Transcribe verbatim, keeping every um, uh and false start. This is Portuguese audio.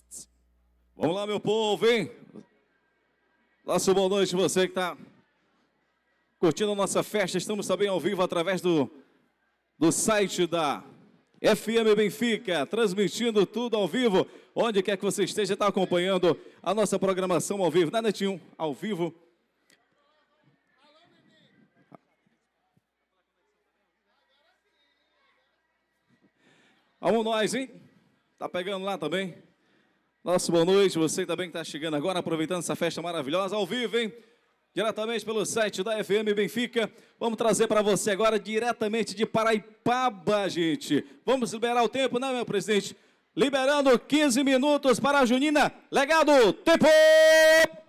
Vamos lá, meu povo, hein? Nossa, boa noite, você que está curtindo a nossa festa. Estamos também ao vivo através do, do site da F M Benfica, transmitindo tudo ao vivo. Onde quer que você esteja, está acompanhando a nossa programação ao vivo. Na Netinho, ao vivo. Vamos nós, hein? Tá pegando lá também? Nossa, boa noite, você também que está chegando agora, aproveitando essa festa maravilhosa, ao vivo, hein? Diretamente pelo site da F M Benfica. Vamos trazer para você agora, diretamente de Paraipaba, gente. Vamos liberar o tempo, né, meu presidente? Liberando quinze minutos para a Junina. Legado, tempo!